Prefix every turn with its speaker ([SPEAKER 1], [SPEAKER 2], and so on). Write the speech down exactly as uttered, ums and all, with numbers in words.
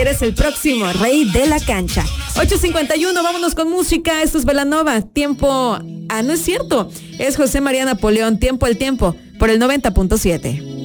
[SPEAKER 1] eres el próximo rey de la cancha. ocho cincuenta y uno, vámonos con música. Esto es Belanova. Tiempo. Ah, no es cierto. Es José María Napoleón. Tiempo el tiempo. Por el noventa punto siete.